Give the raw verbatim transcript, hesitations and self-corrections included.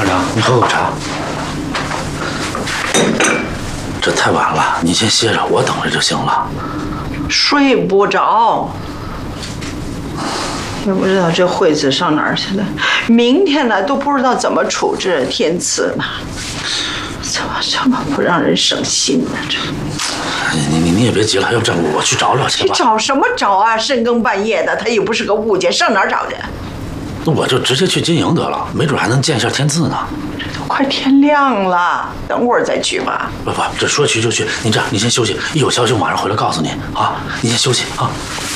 二娘，你喝口茶。这太晚了，你先歇着，我等着就行了。 睡不着，也不知道这惠子上哪儿去了。明天呢都不知道怎么处置天赐呢，怎么这么不让人省心呢？这。 你你你也别急了，要不这样我去找找去吧。 你找什么找啊？深更半夜的，他又不是个物件，上哪儿找去？ 那我就直接去金营得了，没准还能见一下天赐呢。 这都快天亮了，等会儿再去吧。 不不，这说去就去。你这样，你先休息，一有消息我马上回来告诉你啊。你先休息啊。